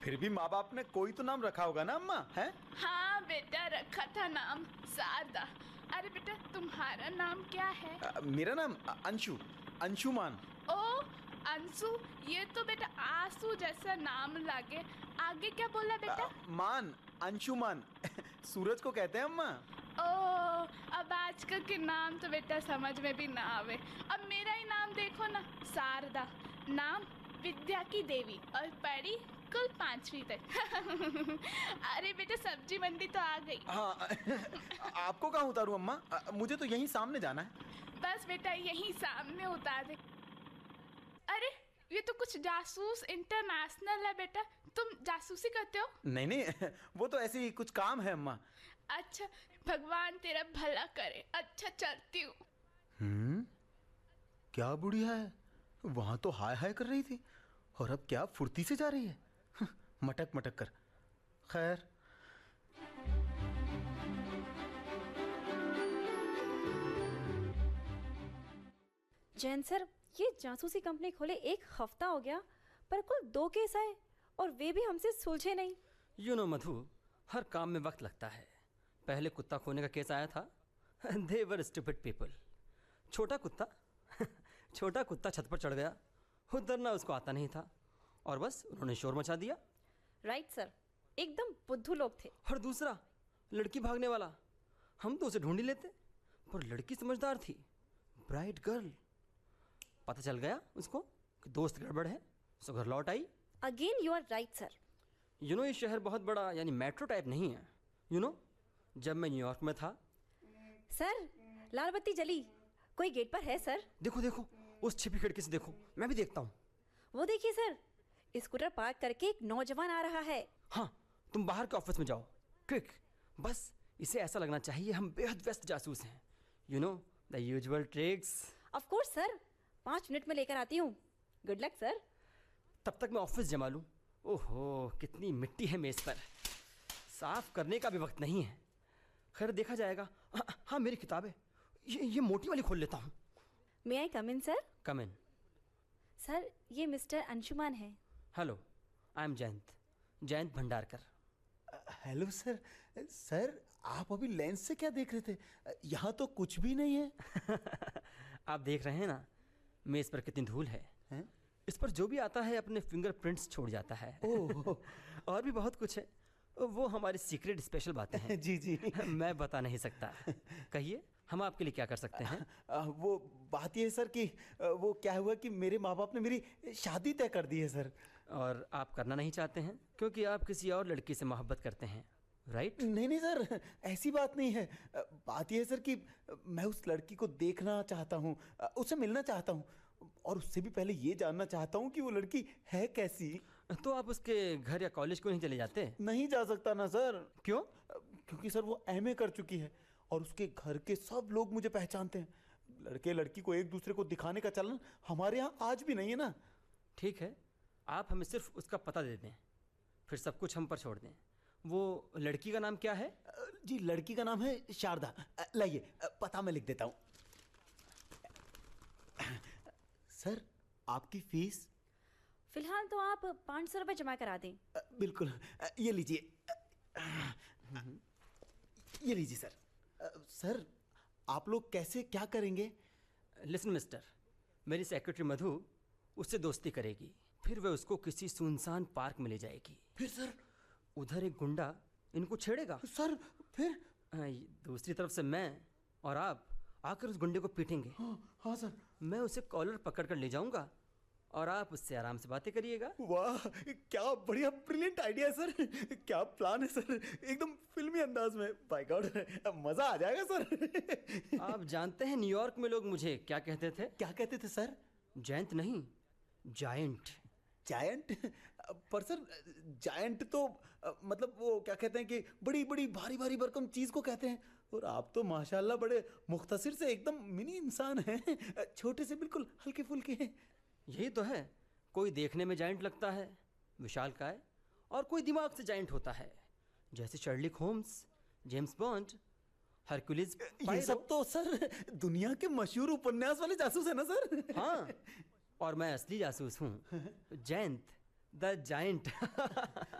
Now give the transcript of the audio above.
फिर भी माँ बाप ने कोई तो नाम रखा होगा ना अम्मा, है? हाँ बेटा, रखा था नाम शारदा। अरे बेटा, तुम्हारा नाम क्या है? मेरा नाम अंशु, अंशुमान। ओ अंशु, ये तो बेटा आंसू जैसा नाम लागे। आगे क्या बोला बेटा? मान, अंशुमान। सूरज को कहते हैं अम्मा। ओ, अब आजकल के नाम तो बेटा समझ में भी ना आवे। अब मेरा ही नाम देखो ना, शारदा। नाम विद्या की देवी और पढ़ी कुल 5वीं तक। अरे बेटा, सब्जी मंडी तो आ गई। हाँ। आपको कहाँ उतारूं अम्मा? मुझे तो यहीं सामने जाना है। बस बेटा, यहीं सामने उतार दे। अरे ये तो कुछ जासूस इंटरनेशनल है बेटा। तुम जासूसी करते हो? नहीं नहीं, वो तो ऐसे ही कुछ काम है अम्मा। अच्छा, भगवान तेरा भला करे। अच्छा, चलती हूँ। क्या बुढ़िया है, वहां तो हाय हाय कर रही थी और अब क्या फुर्ती से जा रही है। मटक मटक कर। खैर, जैन सर, ये जासूसी कंपनी खोले 1 हफ्ता हो गया, पर कुल 2 केस आए और वे भी हमसे सुलझे नहीं। मधु, हर काम में वक्त लगता है। पहले कुत्ता खोने का केस आया था। दे वर स्टूपिड पीपल। छोटा कुत्ता छत पर चढ़ गया। उतरना उसको आता नहीं था और बस उन्होंने शोर मचा दिया। राइट सर, एकदम बुद्धू लोग थे। और दूसरा, लड़की भागने वाला। हम तो उसे ढूंढ ही लेते, पर लड़की समझदार थी, ब्राइट गर्ल। पता चल गया उसको कि दोस्त गड़बड़ है, सो घर लौट आई। Again you are right sir. ये शहर बहुत बड़ा, यानी मेट्रो टाइप नहीं है। जब मैं न्यूयॉर्क में था। सर, लाल बत्ती जली, कोई गेट पर है सर। देखो, उस छिपी खिड़की से देखो, मैं भी देखता हूँ। वो देखिए सर, स्कूटर पार्क करके एक नौजवान आ रहा है। हाँ, तुम बाहर के ऑफिस में जाओ, क्विक। बस इसे ऐसा लगना चाहिए हम बेहद व्यस्त जासूस हैं। The usual tricks. Of course sir, 5 minute में लेकर आती हूँ। Good luck sir. तब तक मैं ऑफिस जमा लूँ। ओहो, कितनी मिट्टी है मेज पर, साफ करने का भी वक्त नहीं है। खैर, देखा जाएगा। हाँ, मेरी किताबें, ये मोटी वाली खोल लेता हूँ। मे आई कम इन सर? कम इन। सर, ये मिस्टर अंशुमान है। Hello, I am Jayant Bhandarkar. Hello sir. Sir, आप अभी लेंस से क्या देख रहे थे? यहाँ तो कुछ भी नहीं है। आप देख रहे हैं ना, मेज पर कितनी धूल है। इस पर जो भी आता है अपने फिंगरप्रिंट्स छोड़ जाता है। ओह। और भी बहुत कुछ है, वो हमारी सीक्रेट स्पेशल बातें हैं। जी। मैं बता नहीं सकता। कहिए, हम आपके लिए क्या कर सकते हैं? वो बात ये है सर कि वो क्या हुआ कि मेरे माँ बाप ने मेरी शादी तय कर दी है सर। और आप करना नहीं चाहते हैं क्योंकि आप किसी और लड़की से मोहब्बत करते हैं, राइट? नहीं सर, ऐसी बात नहीं है। बात यह है सर कि मैं उस लड़की को देखना चाहता हूँ, उससे मिलना चाहता हूँ और उससे भी पहले ये जानना चाहता हूँ कि वो लड़की है कैसी। तो आप उसके घर या कॉलेज को नहीं चले जाते? नहीं जा सकता ना सर। क्यों? क्योंकि सर वो एमए कर चुकी है और उसके घर के सब लोग मुझे पहचानते हैं। लड़के लड़की को एक दूसरे को दिखाने का चलन हमारे यहाँ आज भी नहीं है ना। ठीक है, आप हमें सिर्फ उसका पता दे दें, फिर सब कुछ हम पर छोड़ दें। वो लड़की का नाम क्या है? जी, लड़की का नाम है शारदा। लाइए, पता मैं लिख देता हूँ। सर, आपकी फीस? फिलहाल तो आप 500 रुपये जमा करा दें। बिल्कुल, ये लीजिए। ये लीजिए सर। सर, आप लोग कैसे क्या करेंगे? लिसन मिस्टर, मेरी सेक्रेटरी मधु उससे दोस्ती करेगी, फिर वह उसको किसी सुनसान पार्क में ले जाएगी। फिर सर? उधर एक गुंडा इनको छेड़ेगा। सर, फिर? दूसरी तरफ से मैं और आप आकर उस गुंडे को पीटेंगे। हाँ सर। मैं उसे कॉलर पकड़ कर ले जाऊंगा और आप उससे आराम से बातें करिएगा। वाह, क्या बढ़िया, ब्रिलियंट आइडिया है सर। क्या प्लान है सर, एकदम फिल्मी अंदाज में। बाय गॉड, मजा आ जाएगा सर। आप जानते हैं न्यूयॉर्क में लोग मुझे क्या कहते थे? क्या कहते थे सर? जयंत नहीं, जायंट। जायंट? पर सर, जायंट तो मतलब वो क्या कहते हैं कि बड़ी बड़ी भारी भारी भरकम चीज को कहते हैं, और आप तो माशाल्लाह बड़े मुख्तसर से एकदम मिनी इंसान हैं, छोटे से बिल्कुल हल्के फुल्के हैं। यही तो है, कोई देखने में जायंट लगता है विशालकाय, और कोई दिमाग से जायंट होता है, जैसे शर्लिक होम्स, जेम्स बॉन्ड, हरकुलिस। ये सब तो सर दुनिया के मशहूर उपन्यास वाले जासूस है ना सर? हाँ, और मैं असली जासूस हूँ, जयंत, द जाइंट